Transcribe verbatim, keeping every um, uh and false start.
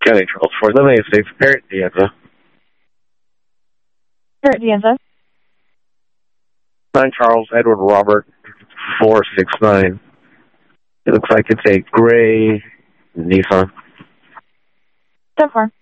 County Charles Ford, the United States, Parrot Dianza. Parrot Dianza. nine Charles Edward Robert, four six nine. It looks like it's a gray Nissan. ten four.